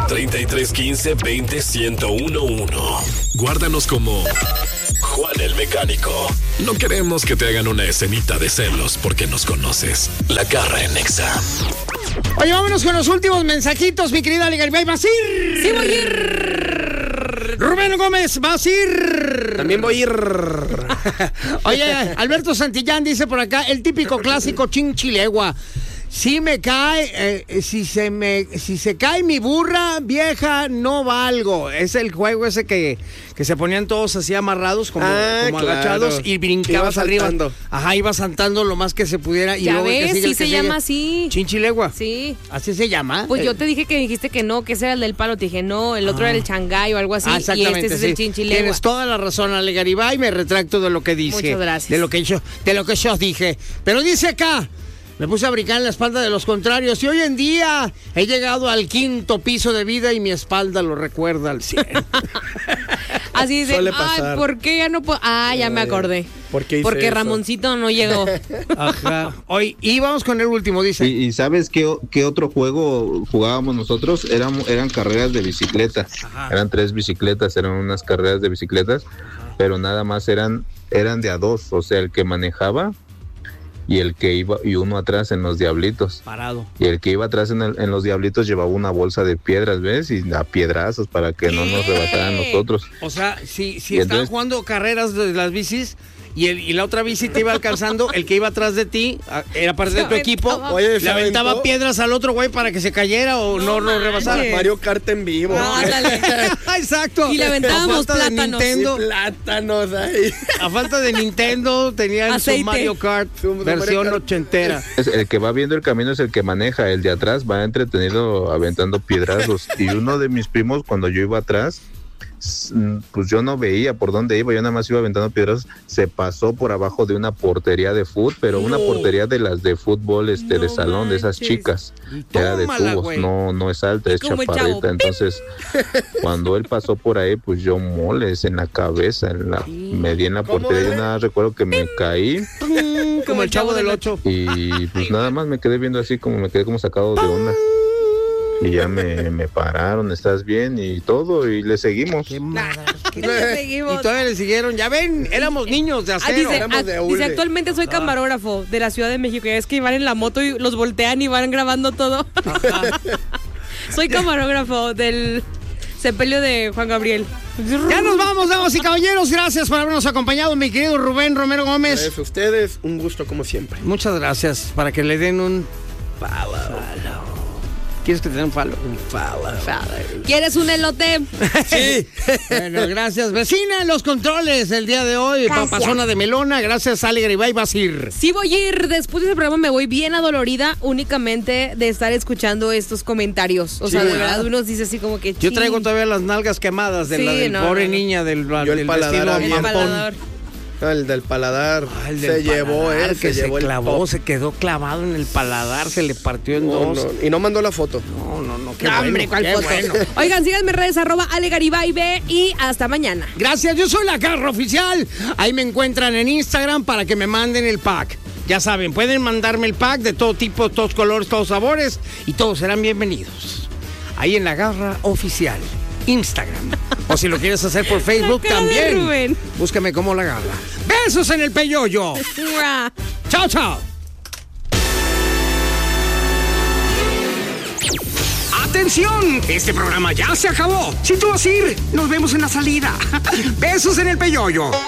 3315-20-1011. Guárdanos como Juan el Mecánico. No queremos que te hagan una escenita de celos porque nos conoces. La Garra en Nexa. Oye, vámonos con los últimos mensajitos, mi querida Legaribay. ¿Vas a ir? Sí, voy a ir. Rubén Gómez, ¿vas a ir? También voy a ir. Oye, Alberto Santillán dice por acá, el típico clásico chinchilegua. Si me cae, si se cae mi burra vieja, no valgo. Es el juego ese que se ponían todos así amarrados, como agachados, y brincabas arriba. Ajá, ibas saltando lo más que se pudiera. Y ya luego ves, sí se llama así. Chinchilegua. Sí. ¿Así se llama? Pues yo te dije que dijiste que no, que ese era el del palo. Te dije, no, el otro era el changay o algo así. Exactamente, y este es el chinchilegua. Tienes toda la razón, Ale Garibay. Me retracto de lo que dije. Muchas gracias. De lo que yo dije. Pero dice acá... Me puse a brincar en la espalda de los contrarios y hoy en día he llegado al 5º piso de vida y mi espalda lo recuerda al 100. Así dice, ay, ¿por qué ya no puedo? Ah, ya me acordé. Porque Ramoncito no llegó. Ajá. Hoy, y vamos con el último, dice. ¿Y sabes qué otro juego jugábamos nosotros? Eran carreras de bicicleta. Ajá. Eran 3 bicicletas, eran unas carreras de bicicletas, pero nada más eran de a 2, o sea, el que manejaba y el que iba, y uno atrás en los diablitos. Parado. Y el que iba atrás en los diablitos llevaba una bolsa de piedras, ¿ves? Y a piedrazos para que no nos rebasaran nosotros. O sea, si estaban jugando carreras de las bicis y la otra bici te iba alcanzando, el que iba atrás de ti, era parte de tu equipo, le aventaba piedras al otro güey para que se cayera o no lo rebasara. Mario Kart en vivo. Exacto. Y le aventábamos plátanos. Plátanos ahí. A falta de Nintendo tenían su Mario Kart versión ochentera. El que va viendo el camino es el que maneja, el de atrás va entretenido aventando piedrazos. Y uno de mis primos, cuando yo iba atrás, pues yo no veía por dónde iba, yo nada más iba aventando piedras, se pasó por abajo de una portería de fútbol, pero una portería de las de fútbol de salón, de esas chicas, era de tubos, no es alta, es chaparrita. Entonces cuando él pasó por ahí, pues yo moles en la cabeza, me di en la portería, yo nada recuerdo que me caí como el Chavo del 8 y pues nada más me quedé viendo así, me quedé como sacado de onda. Y ya me pararon, ¿estás bien? Y todo, y le seguimos. Y todavía le siguieron. Ya ven, éramos niños de acero. Dice, actualmente soy camarógrafo de la Ciudad de México. Y es que van en la moto y los voltean y van grabando todo. Soy camarógrafo del sepelio de Juan Gabriel. Ya nos vamos, damas y caballeros. Gracias por habernos acompañado, mi querido Rubén Romero Gómez. Gracias a ustedes, un gusto como siempre. Muchas gracias. Para que le den un follow. ¿Quieres que te den un follow? Un follow. ¿Quieres un elote? Sí. Bueno, gracias. Vecina en los controles el día de hoy. Papazona de melona. Gracias, Ale Garibay. ¿Vas a ir? Sí, voy a ir. Después de ese programa me voy bien adolorida únicamente de estar escuchando estos comentarios. O sea, de verdad, uno dice así como que... Yo traigo todavía las nalgas quemadas de la del pobre niña del paladar. El del paladar. Se llevó él. Que se clavó, se quedó clavado en el paladar, se le partió en dos. No. Y no mandó la foto. No, qué bueno. Hombre, ¿cuál foto? Bueno. Oigan, síganme en redes @AleGaribay y hasta mañana. Gracias, yo soy la Garra Oficial. Ahí me encuentran en Instagram para que me manden el pack. Ya saben, pueden mandarme el pack de todo tipo, todos colores, todos sabores y todos serán bienvenidos. Ahí en la Garra Oficial. Instagram. O si lo quieres hacer por Facebook también. Búscame como La Garra. Besos en el peyoyo. Chao, chao. ¡Atención! Este programa ya se acabó. Si tú vas a ir, nos vemos en la salida. Besos en el peyoyo.